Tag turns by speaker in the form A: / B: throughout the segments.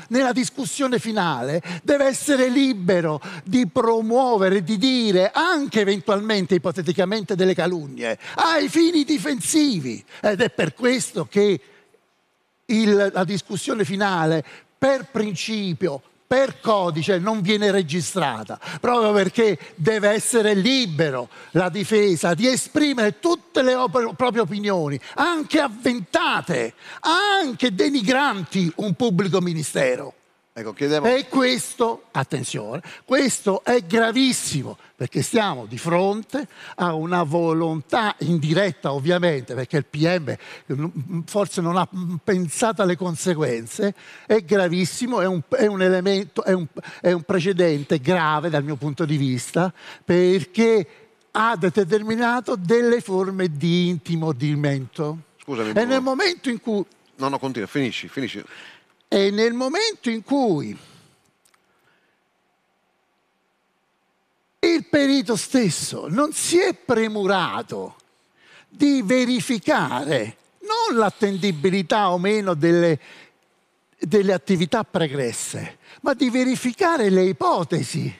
A: nella discussione finale deve essere libero di promuovere, di dire anche eventualmente, ipoteticamente, delle calunnie ai fini difensivi. Ed è per questo che la discussione finale, per principio, per codice, non viene registrata, proprio perché deve essere libero la difesa di esprimere tutte le proprie opinioni, anche avventate, anche denigranti un pubblico ministero.
B: Ecco, chiediamo...
A: E questo, attenzione, questo è gravissimo, perché stiamo di fronte a una volontà indiretta, ovviamente, perché il PM forse non ha pensato alle conseguenze. È gravissimo, è un elemento, è un precedente grave dal mio punto di vista, perché ha determinato delle forme di intimidimento.
B: Scusami,
A: E nel momento in cui...
B: No, continua, finisci.
A: E nel momento in cui il perito stesso non si è premurato di verificare non l'attendibilità o meno delle attività pregresse, ma di verificare le ipotesi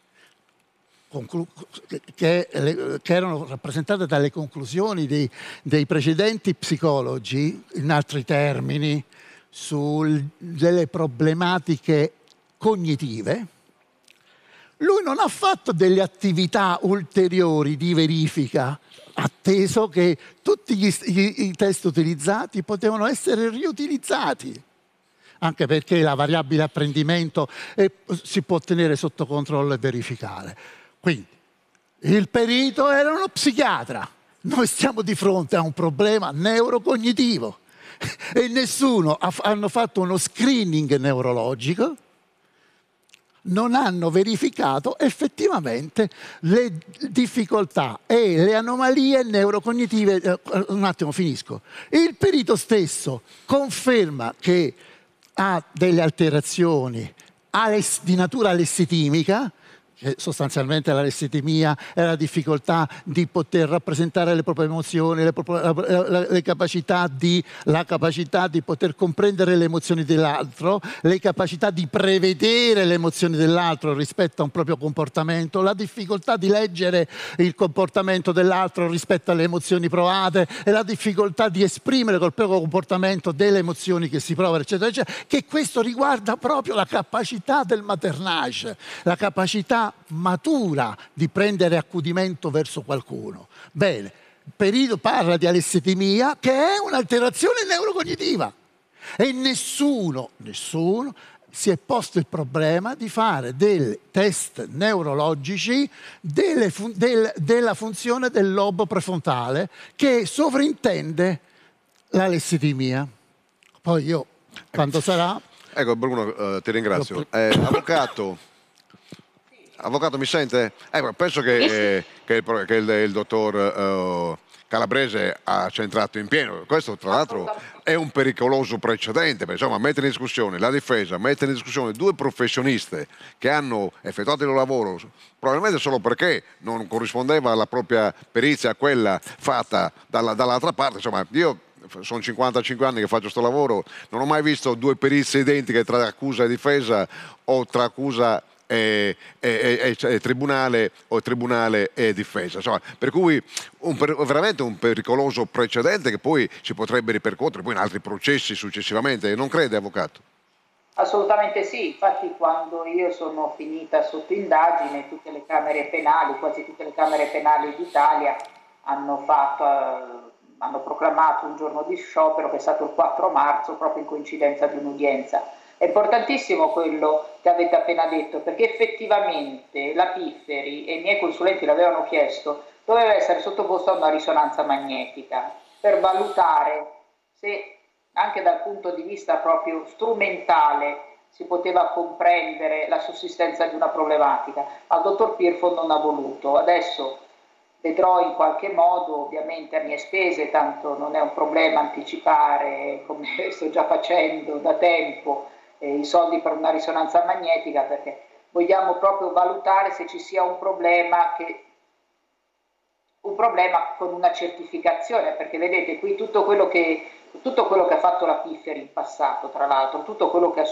A: che erano rappresentate dalle conclusioni dei precedenti psicologi, in altri termini, delle problematiche cognitive, lui non ha fatto delle attività ulteriori di verifica, atteso che tutti i test utilizzati potevano essere riutilizzati, anche perché la variabile apprendimento si può tenere sotto controllo e verificare. Quindi il perito era uno psichiatra. Noi stiamo di fronte a un problema neurocognitivo. E nessuno hanno fatto uno screening neurologico, non hanno verificato effettivamente le difficoltà e le anomalie neurocognitive. Un attimo, finisco. Il perito stesso conferma che ha delle alterazioni di natura alessitimica, che sostanzialmente l'alessitimia è la difficoltà di poter rappresentare le proprie emozioni, la capacità di poter comprendere le emozioni dell'altro, le capacità di prevedere le emozioni dell'altro rispetto a un proprio comportamento, la difficoltà di leggere il comportamento dell'altro rispetto alle emozioni provate e la difficoltà di esprimere col proprio comportamento delle emozioni che si provano, eccetera, eccetera, che questo riguarda proprio la capacità del maternage, la capacità matura di prendere accudimento verso qualcuno. Bene, il perito parla di alessitimia, che è un'alterazione neurocognitiva, e nessuno si è posto il problema di fare dei test neurologici della funzione del lobo prefrontale che sovrintende l'alessitimia. Poi io, quando sarà...
B: Ecco, Bruno, ti ringrazio. Avvocato, mi sente? Penso che il dottor Calabrese ha centrato in pieno. Questo, tra l'altro, è un pericoloso precedente, perché insomma, mettere in discussione la difesa, mettere in discussione due professioniste che hanno effettuato il loro lavoro, probabilmente solo perché non corrispondeva la propria perizia a quella fatta dall'altra parte. Insomma, io sono 55 anni che faccio questo lavoro, non ho mai visto due perizie identiche tra accusa e difesa, o tra accusa e tribunale, o tribunale e difesa. Insomma, per cui veramente un pericoloso precedente che poi si potrebbe ripercuotere poi in altri processi successivamente, non crede, avvocato?
C: Assolutamente sì, infatti quando io sono finita sotto indagine, tutte le camere penali, quasi tutte le camere penali d'Italia hanno proclamato un giorno di sciopero che è stato il 4 marzo, proprio in coincidenza di un'udienza. È importantissimo quello che avete appena detto, perché effettivamente la Pifferi, e i miei consulenti l'avevano chiesto, doveva essere sottoposta a una risonanza magnetica per valutare se anche dal punto di vista proprio strumentale si poteva comprendere la sussistenza di una problematica. Al dottor Pirfo non ha voluto. Adesso vedrò in qualche modo, ovviamente a mie spese, tanto non è un problema anticipare, come sto già facendo da tempo, i soldi per una risonanza magnetica, perché vogliamo proprio valutare se ci sia un problema con una certificazione, perché vedete qui tutto quello che ha fatto la Pifferi in passato, tra l'altro, tutto quello che ha